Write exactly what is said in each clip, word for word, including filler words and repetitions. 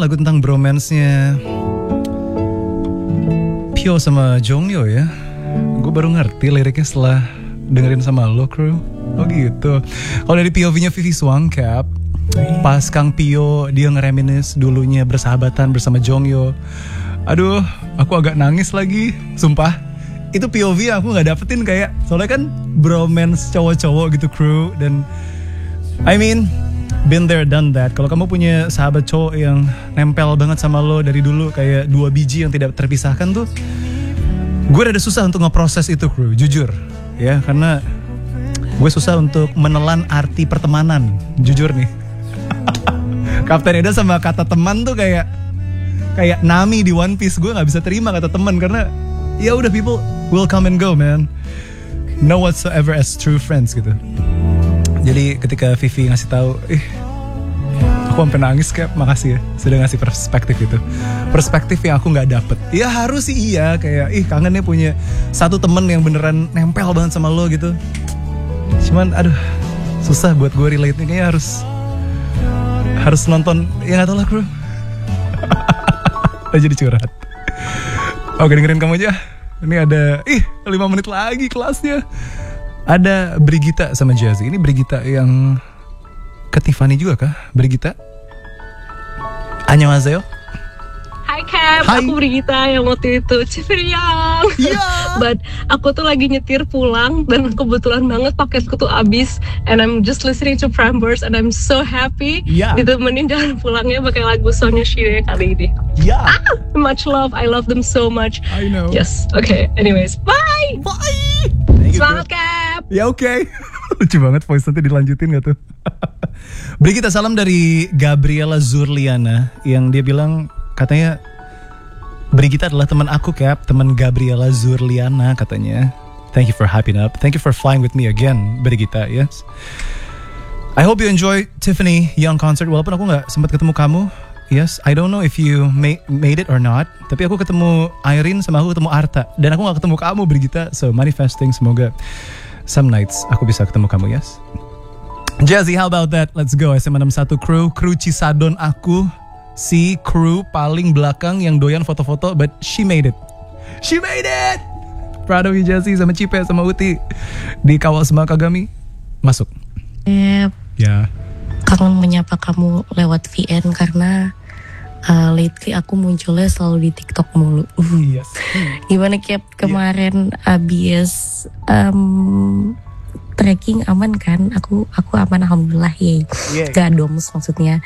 lagu tentang bromance-nya Pyo sama Jongyo ya. Gue baru ngerti liriknya setelah dengerin sama lo, Crew. Oh gitu. Kalau dari P O V-nya Vivi Swangcap, pas Kang Pyo dia ngereminis dulunya bersahabatan bersama Jongyo. Aduh, aku agak nangis lagi, sumpah. Itu P O V yang aku gak dapetin kayak, soalnya kan bromance cowok-cowok gitu, Crew. Dan I mean, been there done that. Kalau kamu punya sahabat cowok yang nempel banget sama lo dari dulu, kayak dua biji yang tidak terpisahkan tuh, gue rada susah untuk ngeproses itu, Crew, jujur ya, karena gue susah untuk menelan arti pertemanan, jujur nih. Kapten Eda sama kata teman tuh kayak kayak Nami di One Piece. Gue nggak bisa terima kata teman karena ya udah, people will come and go, man. No whatsoever as true friends gitu. Jadi ketika Vivi ngasih tahu, ih, aku sampai nangis, kayak makasih ya sudah ngasih perspektif itu. Perspektif yang aku nggak dapet. Ya harus sih iya, kayak ih kangennya punya satu temen yang beneran nempel banget sama lo gitu. Cuman aduh, susah buat gue relate-nya, kayaknya harus harus nonton, ya gak tau lah, Bro. Jadi curhat. Oke, dengerin kamu aja. Ini ada, ih lima menit lagi kelasnya. Ada Brigitta sama Jazzy. Ini Brigitta yang ke Tiffany juga kah? Brigitta? Annyeonghaseyo. Hai Cap, Hai. Aku Brigitta yang waktu itu Cifriang. Yeah. But aku tuh lagi nyetir pulang dan kebetulan banget paketku tuh abis, and I'm just listening to Prambors and I'm so happy Yeah. ditemenin jalan pulangnya pakai lagu Sonya Shire kali ini. Ya. Ah, much love, I love them so much. I know. Yes, okay. Anyways, bye. Bye. Thank you, Semangat Bro. Cap. Ya oke. Okay. Lucu banget voice, nanti dilanjutin gak tuh? Beri kita salam dari Gabriela Zurliana yang dia bilang katanya Brigitta adalah teman aku, Cap, teman Gabriela Zurliana katanya. Thank you for hyping up. Thank you for flying with me again, Brigitta. Yes. I hope you enjoy Tiffany Young concert walaupun aku nggak sempat ketemu kamu. Yes, I don't know if you ma- made it or not. Tapi aku ketemu Irene sama aku ketemu Arta dan aku nggak ketemu kamu, Brigitta. So manifesting, semoga some nights aku bisa ketemu kamu, yes. Jazzy, how about that? Let's go. S M enam satu Crew, Crew Cisadon aku. Si Crew paling belakang yang doyan foto-foto, but she made it. She made it. Proud of you, Jazzy, sama Cipe sama Uti di Kawal Sema Kagami. Masuk. Yep. Ya. Kangen menyapa kamu lewat V N karena uh, lately aku munculnya selalu di TikTok mulu. Yes. Gimana Cap kemarin yeah. abis um, trekking aman kan? Aku aku aman alhamdulillah ya. Yeah. Gak doms maksudnya.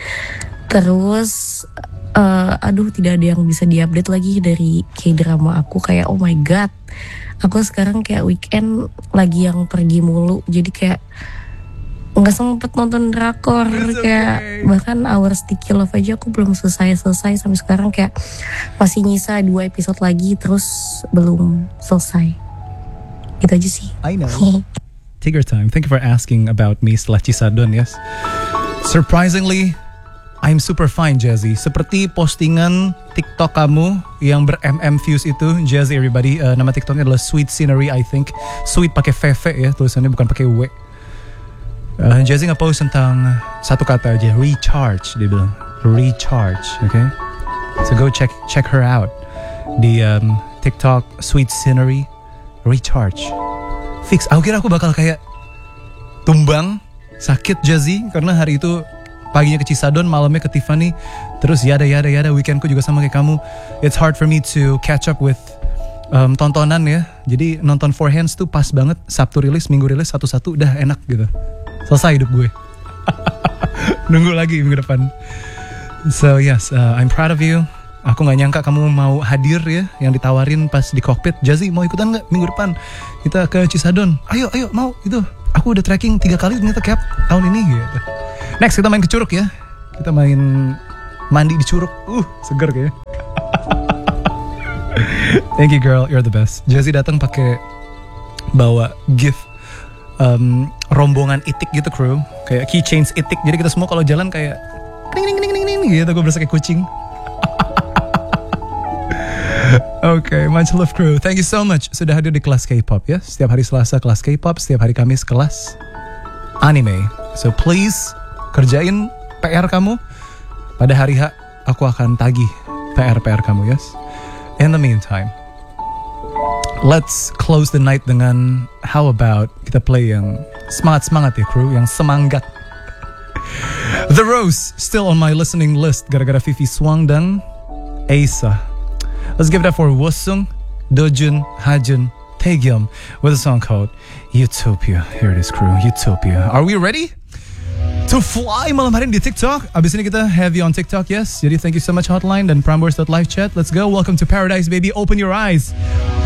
Terus uh, aduh tidak ada yang bisa diupdate lagi dari K-drama aku, kayak oh my god. Aku sekarang kayak weekend lagi yang pergi mulu, jadi kayak nggak sempet nonton drakor. It's kayak okay. Bahkan Our Sticky Love aja aku belum selesai-selesai sampai sekarang, kayak masih nyisa dua episode lagi terus belum selesai. Gitu aja sih. I know. Take your time. Thank you for asking about me setelah Cisadon, yes. Surprisingly, I'm super fine, Jazzy. Seperti postingan TikTok kamu yang ber-M M views itu, Jazzy everybody. Uh, nama TikToknya adalah Sweet Scenery, I think. Sweet pakai V V ya, tulisannya bukan pakai W. Uh, Jazzy nge-post tentang satu kata aja, recharge, dia bilang. Recharge, okay? So go check check her out di um, TikTok Sweet Scenery, recharge. Fix, aku kira aku bakal kayak tumbang, sakit, Jazzy, karena hari itu paginya ke Cisadon, malamnya ke Tiffany, terus yada yada yada, weekendku juga sama kayak kamu. It's hard for me to catch up with um, tontonan ya. Jadi nonton Four Hands tuh pas banget, Sabtu rilis, Minggu rilis, satu-satu udah enak gitu. Selesai hidup gue. Nunggu lagi minggu depan. So yes, uh, I'm proud of you. Aku gak nyangka kamu mau hadir ya, yang ditawarin pas di cockpit. Jazzy mau ikutan gak minggu depan? Kita ke Cisadon. Ayo, ayo, mau itu. Aku udah trekking tiga kali ternyata, Cap, tahun ini gitu. Next kita main ke Curug ya. Kita main mandi di Curug. Uh, seger kayaknya. Thank you girl, you're the best. Jazzy datang pakai bawa gift um, rombongan itik gitu, Crew. Kayak keychains itik. Jadi kita semua kalau jalan kayak ning ning ning ning ning gitu. Gue berasa kayak kucing. Oke, okay, much love, Crew. Thank you so much sudah hadir di kelas K-pop ya. Setiap hari Selasa kelas K-pop, setiap hari Kamis kelas anime. So please kerjain P R kamu pada hari H aku akan tagih P R-P R kamu, yes? In the meantime, let's close the night dengan how about kita play yang semangat-semangat ya crew, yang semanggat. The Rose, still on my listening list gara-gara Vivi Swang dan Asa. Let's give it up for Wosung, Dojun, Hajun, Taegyum with a song called Utopia. Here it is crew, Utopia. Are we ready to fly malam hari ini di TikTok? Abis ini kita heavy on TikTok, yes? Jadi thank you so much Hotline dan Prambors.live chat. Let's go, welcome to Paradise baby, open your eyes.